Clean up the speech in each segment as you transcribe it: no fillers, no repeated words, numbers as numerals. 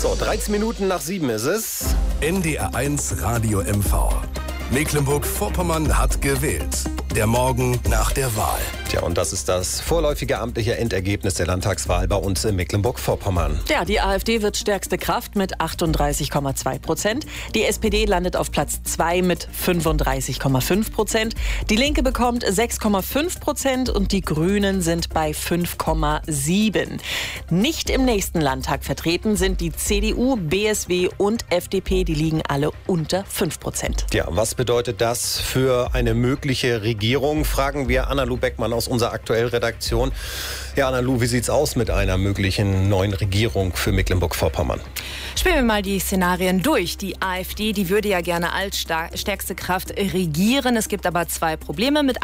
So, 13 Minuten nach 7 ist es. NDR1 Radio MV. Mecklenburg-Vorpommern hat gewählt. Der Morgen nach der Wahl. Tja, und das ist das vorläufige amtliche Endergebnis der Landtagswahl bei uns in Mecklenburg-Vorpommern. Ja, die AfD wird stärkste Kraft mit 38,2%. Die SPD landet auf Platz 2 mit 35,5%. Die Linke bekommt 6,5% und die Grünen sind bei 5,7%. Nicht im nächsten Landtag vertreten sind die CDU, BSW und FDP. Die liegen alle unter 5%. Ja, was bedeutet das für eine mögliche Regierung? Fragen wir Anna-Lu Beckmann aus unserer Aktuell-Redaktion. Ja, Anna-Lu, wie sieht's aus mit einer möglichen neuen Regierung für Mecklenburg-Vorpommern? Spielen wir mal die Szenarien durch. Die AfD, die würde ja gerne als stärkste Kraft regieren. Es gibt aber zwei Probleme. Mit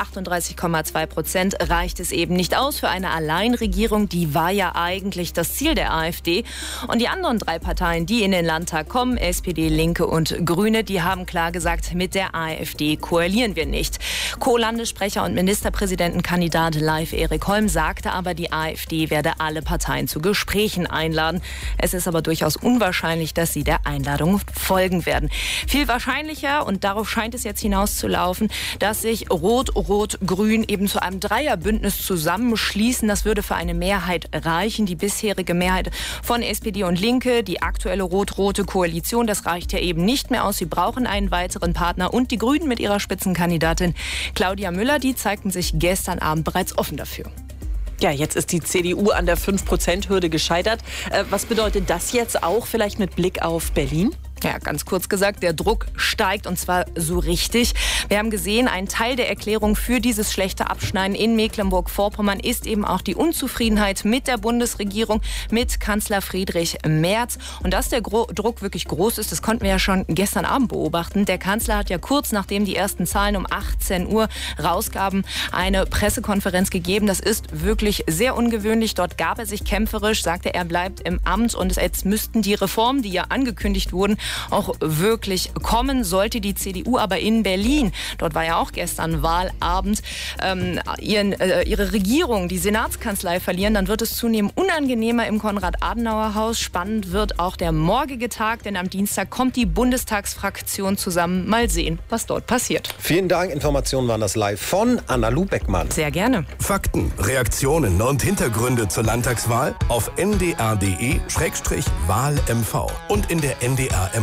38,2% reicht es eben nicht aus für eine Alleinregierung. Die war ja eigentlich das Ziel der AfD. Und die anderen drei Parteien, die in den Landtag kommen, SPD, Linke und Grüne, die haben klar gesagt, mit der AfD koalieren wir nicht. Co-Landessprecher und Ministerpräsidentenkandidat Leif Erik Holm sagte aber, die AfD werde alle Parteien zu Gesprächen einladen. Es ist aber durchaus unwahrscheinlich, dass sie der Einladung folgen werden. Viel wahrscheinlicher, und darauf scheint es jetzt hinauszulaufen, dass sich Rot-Rot-Grün eben zu einem Dreierbündnis zusammenschließen. Das würde für eine Mehrheit reichen. Die bisherige Mehrheit von SPD und Linke, die aktuelle rot-rote Koalition, das reicht ja eben nicht mehr aus. Sie brauchen einen weiteren Partner. Und die Grünen mit ihrer Spitzenkandidatin Claudia Müller, die zeigten sich gestern Abend bereits offen dafür. Ja, jetzt ist die CDU an der 5%-Hürde gescheitert. Was bedeutet das jetzt auch vielleicht mit Blick auf Berlin? Ja, ganz kurz gesagt, der Druck steigt und zwar so richtig. Wir haben gesehen, ein Teil der Erklärung für dieses schlechte Abschneiden in Mecklenburg-Vorpommern ist eben auch die Unzufriedenheit mit der Bundesregierung, mit Kanzler Friedrich Merz. Und dass der Druck wirklich groß ist, das konnten wir ja schon gestern Abend beobachten. Der Kanzler hat ja kurz nachdem die ersten Zahlen um 18 Uhr rausgaben, eine Pressekonferenz gegeben. Das ist wirklich sehr ungewöhnlich. Dort gab er sich kämpferisch, sagte, er bleibt im Amt und jetzt müssten die Reformen, die ja angekündigt wurden, auch wirklich kommen. Sollte die CDU aber in Berlin, dort war ja auch gestern Wahlabend, ihre Regierung, die Senatskanzlei verlieren, dann wird es zunehmend unangenehmer im Konrad-Adenauer-Haus. Spannend wird auch der morgige Tag, denn am Dienstag kommt die Bundestagsfraktion zusammen. Mal sehen, was dort passiert. Vielen Dank. Informationen waren das live von Anna-Lu Beckmann. Sehr gerne. Fakten, Reaktionen und Hintergründe zur Landtagswahl auf ndr.de/wahlmv und in der NDR